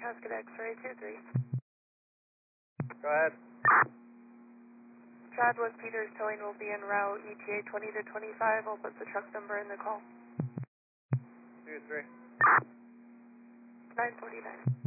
Casket X-ray 23. Go ahead. Southwest Peters towing will be en route ETA 20 to 25. I'll put the truck number in the call. 2-3. 949.